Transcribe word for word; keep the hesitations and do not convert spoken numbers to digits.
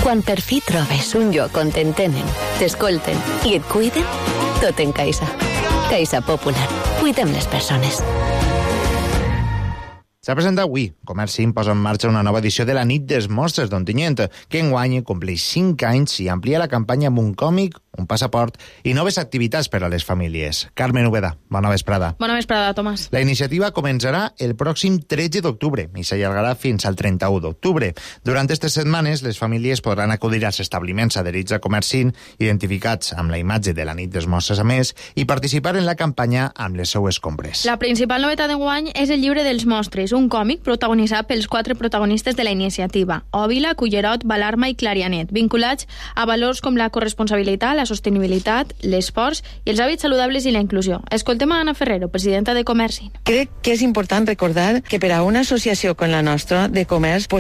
Quan per fi trobes un lloc on t'entenen, t'escolten i et cuiden, tot en Caixa. Caixa Popular. Cuidem les persones. S'ha presentat avui. Comerciant posa en marxa una nova edició de la Nit dels Mostres d'Ontinyent, que enguany compleix cinc anys i amplia la campanya amb un còmic, un passaport i noves activitats per a les famílies. Carmen Ubeda, bona vesprada. Bona vesprada, Tomàs. La iniciativa començarà el pròxim tretze d'octubre i s'allargarà fins al trenta-u d'octubre. Durant aquestes setmanes, les famílies podran acudir als establiments adherits a Comerciant, identificats amb la imatge de la Nit dels Mostres a més, i participar en la campanya amb les seues compres. La principal novetat d'enguany és el llibre dels Mostres, un còmic protagonitzat pels quatre protagonistes de la iniciativa, Òvila, Cullerot, Balarma i Clarianet, vinculats a valors com la corresponsabilitat, la sostenibilitat, l'esforç i els hàbits saludables i la inclusió. Escoltem a Anna Ferrero, presidenta de Comerciant. Crec que és important recordar que per a una associació com la nostra de comerç